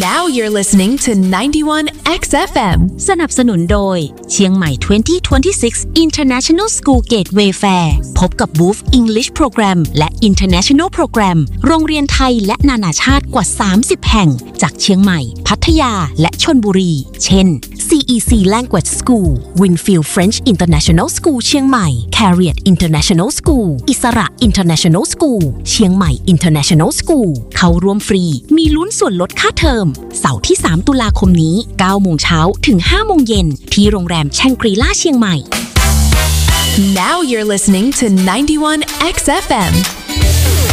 Now you're listening to 91 XFM สนับสนุนโดยเชียงใหม่ 2026 International School Gateway Fair พบกับบูธ English Program และ International Program โรงเรียนไทยและนานาชาติกว่า 30 แห่งจากเชียงใหม่พัทยาและชลบุรีเช่น CEC Language School Winfield French International School เชียงใหม่ Carriot International School อิสระ International School เชียงใหม่ International School เข้าร่วมฟรีมีลุ้นส่วนลดค่าเทอมเสาร์ที่ 3 ตุลาคมนี้ 9 โมงเช้าถึง 5 โมงเย็นที่โรงแรมแชงกรีล่าเชียงใหม่ Now you're listening to 91 XFM